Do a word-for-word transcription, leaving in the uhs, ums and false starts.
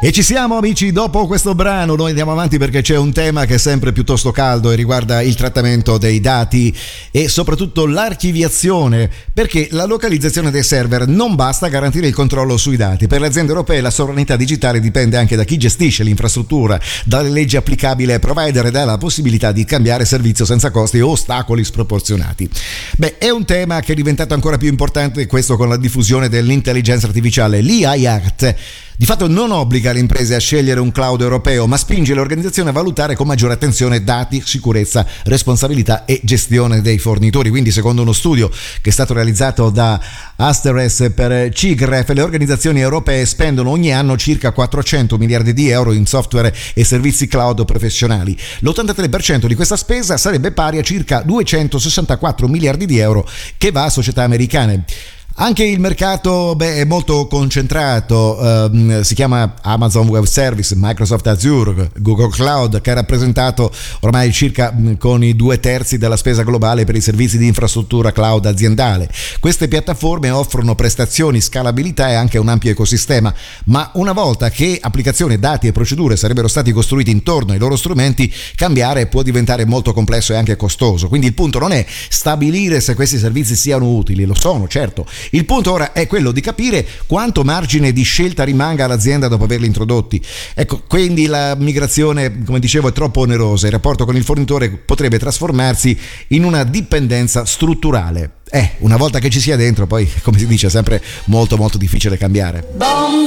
E ci siamo amici, dopo questo brano noi andiamo avanti perché c'è un tema che è sempre piuttosto caldo e riguarda il trattamento dei dati e soprattutto l'archiviazione, perché la localizzazione dei server non basta a garantire il controllo sui dati. Per le aziende europee la sovranità digitale dipende anche da chi gestisce l'infrastruttura, dalle leggi applicabili ai provider e dalla possibilità di cambiare servizio senza costi o ostacoli sproporzionati. Beh, è un tema che è diventato ancora più importante questo con la diffusione dell'intelligenza artificiale. L'I A Act di fatto non obbliga le imprese a scegliere un cloud europeo, ma spinge le organizzazioni a valutare con maggiore attenzione dati, sicurezza, responsabilità e gestione dei fornitori. Quindi, secondo uno studio che è stato realizzato da Asteres per C I G R E F, le organizzazioni europee spendono ogni anno circa quattrocento miliardi di euro in software e servizi cloud professionali. L'ottantatré per cento di questa spesa sarebbe pari a circa duecentosessantaquattro miliardi di euro che va a società americane. Anche il mercato beh, è molto concentrato, um, si chiama Amazon Web Service, Microsoft Azure, Google Cloud, che è rappresentato ormai circa con i due terzi della spesa globale per i servizi di infrastruttura cloud aziendale. Queste piattaforme offrono prestazioni, scalabilità e anche un ampio ecosistema, ma una volta che applicazioni, dati e procedure sarebbero stati costruiti intorno ai loro strumenti, cambiare può diventare molto complesso e anche costoso. Quindi il punto non è stabilire se questi servizi siano utili, lo sono, certo. Il punto ora è quello di capire quanto margine di scelta rimanga all'azienda dopo averli introdotti. Ecco, quindi la migrazione, come dicevo, è troppo onerosa. Il rapporto con il fornitore potrebbe trasformarsi in una dipendenza strutturale. Eh, una volta che ci sia dentro, poi, come si dice, è sempre molto molto difficile cambiare.